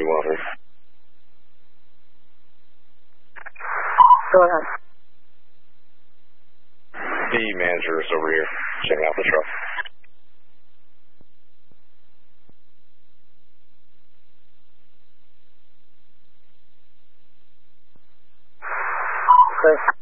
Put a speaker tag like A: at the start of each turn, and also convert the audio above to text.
A: 200.
B: Go ahead.
A: The manager is over here checking out the truck.
B: Chris.